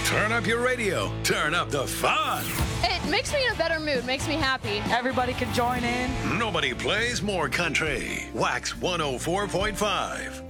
Turn up your radio. Turn up the fun. It makes me in a better mood, makes me happy. Everybody can join in. Nobody plays more country. Wax 104.5.